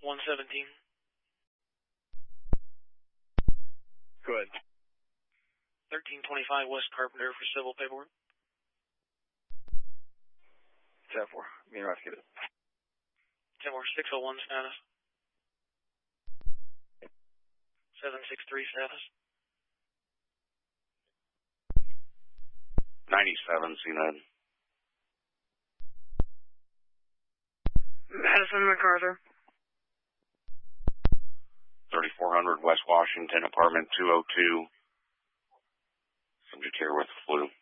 117. Go ahead. 1325 West Carpenter for civil paperwork. 10-4. Me and Ralph get it. 10-4, 601 status. 763 status. 97, CNED. Madison MacArthur. 3400 West Washington, apartment 202. Subject here with flu.